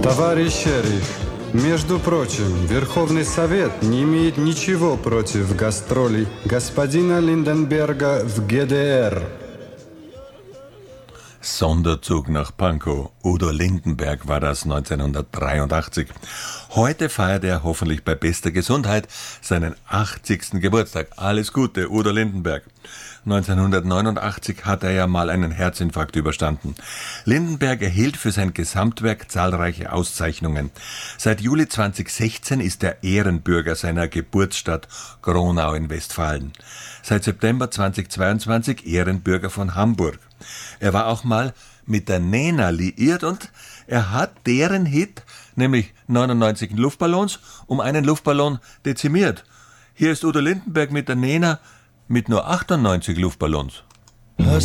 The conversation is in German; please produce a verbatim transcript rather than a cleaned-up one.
Товарищ шериф, между прочим, Верховный Совет не имеет ничего против гастролей господина Lindenberger в G D R. Sonderzug nach Pankow. Udo Lindenberg war das neunzehnhundertdreiundachtzig. Heute feiert er hoffentlich bei bester Gesundheit seinen achtzigsten Geburtstag. Alles Gute, Udo Lindenberg. neunzehnhundertneunundachtzig hat er ja mal einen Herzinfarkt überstanden. Lindenberg erhielt für sein Gesamtwerk zahlreiche Auszeichnungen. Seit Juli zweitausendsechzehn ist er Ehrenbürger seiner Geburtsstadt Gronau in Westfalen. Seit September zweitausendzweiundzwanzig Ehrenbürger von Hamburg. Er war auch mal mit der Nena liiert und er hat deren Hit, nämlich neunundneunzig Luftballons, um einen Luftballon dezimiert. Hier ist Udo Lindenberg mit der Nena mit nur achtundneunzig Luftballons.